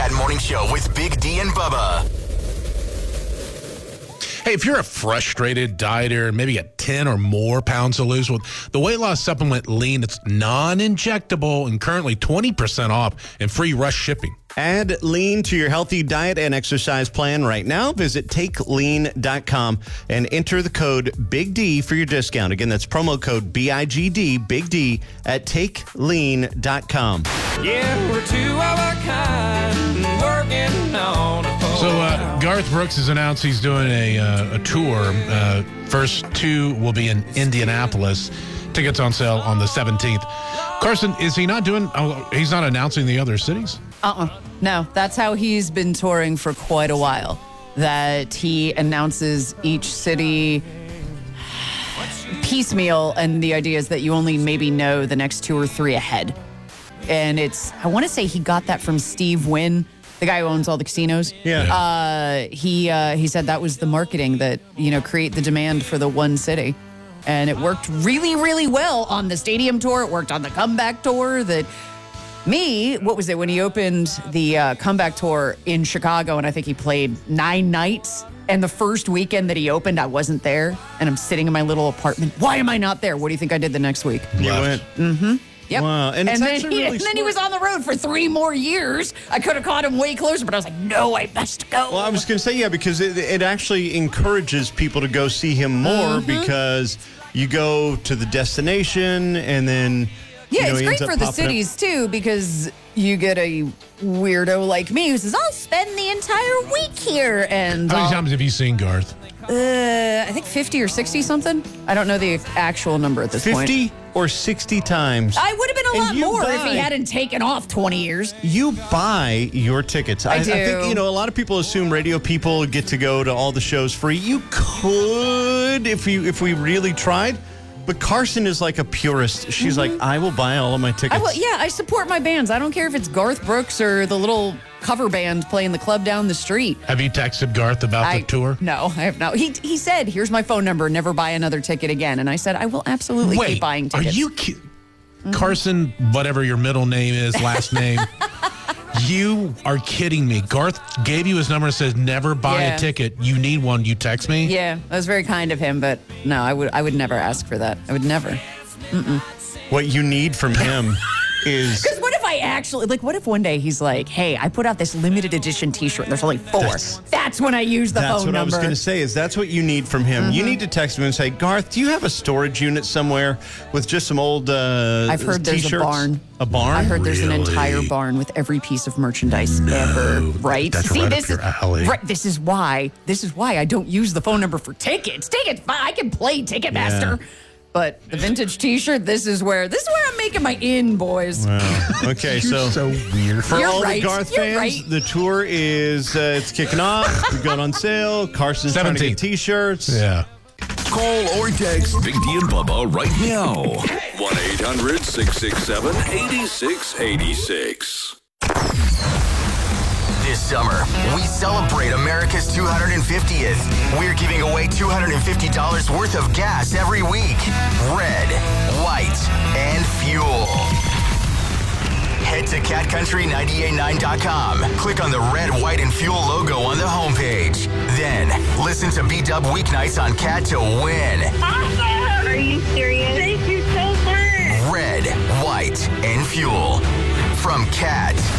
Cat Morning Show with Big D and Bubba. Hey, if you're a frustrated dieter and maybe got 10 or more pounds to lose, with the weight loss supplement Lean, it's non-injectable and currently 20% off and free rush shipping. Add Lean to your healthy diet and exercise plan right now. Visit TakeLean.com and enter the code Big D for your discount. Again, that's promo code BIGD, Big D, at TakeLean.com. Yeah, we're two of a kind, working on a So Garth Brooks has announced he's doing a tour. First two will be in Indianapolis. Tickets on sale on the 17th. Carson, is he not doing, he's not announcing the other cities? No, that's how he's been touring for quite a while. That he announces each city piecemeal, and the idea is that you only maybe know the next two or three ahead. And I want to say he got that from Steve Wynn, the guy who owns all the casinos. Yeah. He said that was the marketing that, create the demand for the one city. And it worked really, really well on the stadium tour. It worked on the comeback tour. What was it, when he opened the comeback tour in Chicago, and I think he played 9 nights, and the first weekend that he opened, I wasn't there, and I'm sitting in my little apartment. Why am I not there? What do you think I did the next week? You went. Mm-hmm. Yep. Wow. And then he was on the road for 3 more years. I could have caught him way closer, but I was like, no, I must go. Well, I was going to say, yeah, because it actually encourages people to go see him more because you go to the destination and then... Yeah, it's great for the cities, too, because you get a weirdo like me who says, I'll spend the entire week here. And How many times have you seen Garth? I think 50 or 60 something. I don't know the actual number at this point. 50 or 60 times. I would have been a lot more if he hadn't taken off 20 years. You buy your tickets. I do. I think, a lot of people assume radio people get to go to all the shows free. You could if we really tried. But Carson is like a purist. She's like, I will buy all of my tickets. I support my bands. I don't care if it's Garth Brooks or the little cover band playing the club down the street. Have you texted Garth about the tour? No, I have not. He said, here's my phone number, never buy another ticket again. And I said, I will absolutely keep buying tickets. Are you Carson, whatever your middle name is, last name, you are kidding me. Garth gave you his number and says, never buy a ticket. You need one. You text me? Yeah, that was very kind of him, but no, I would never ask for that. I would never. What you need from him is... Because what if I actually, what if one day he's like, hey, I put out this limited edition t-shirt and there's only 4. That's when I use the phone number. That's what I was going to say, is that's what you need from him. You need to text him and say, Garth, do you have a storage unit somewhere with just some old I've heard t-shirts? There's a barn. A barn? I heard there's an entire barn with every piece of merchandise ever. Right? That's right up your alley. Right. This is why I don't use the phone number for tickets. Tickets, I can play Ticketmaster. Yeah. But the vintage T-shirt, this is where I'm making my in, boys. Wow. Okay, so weird. For all the Garth fans, the tour is it's kicking off. We're going on sale. Carson's trying to get T-shirts. Yeah. Call or text Big D and Bubba right now. 1-800-667-8686. This summer, we celebrate America's 250th. We're giving away $250 worth of gas every week. Red, white, and fuel. Head to CatCountry989.com. Click on the red, white, and fuel logo on the homepage. Then, listen to B-Dub weeknights on Cat to win. Awesome! Are you serious? Thank you so much. Red, white, and fuel. From Cat.